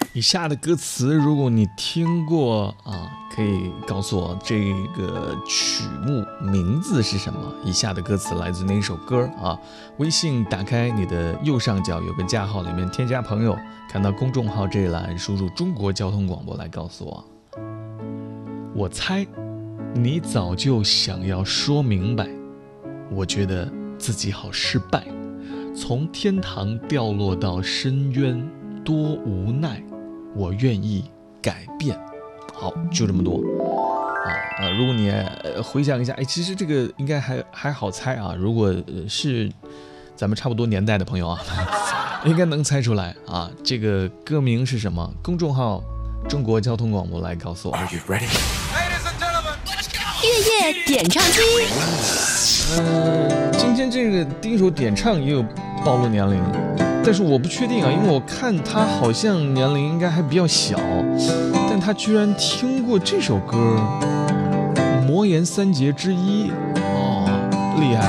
以下的歌词，如果你听过可以告诉我这个曲目名字是什么？以下的歌词来自哪一首歌啊？微信打开你的右上角有个加号，里面添加朋友，看到公众号这一栏，输入中国交通广播来告诉我。我猜你早就想要说明白，我觉得自己好失败，从天堂掉落到深渊，多无奈，我愿意改变。好，就这么多如果你回想一下，其实这个应该还好猜啊。如果是咱们差不多年代的朋友啊，应该能猜出来啊。这个歌名是什么？公众号中国交通广播来告诉我。Are you ready? 月夜点唱机。 今天这个第一首点唱也有暴露年龄，但是我不确定啊，因为我看他好像年龄应该还比较小，但他居然听过这首歌《魔岩三杰之一》，厉害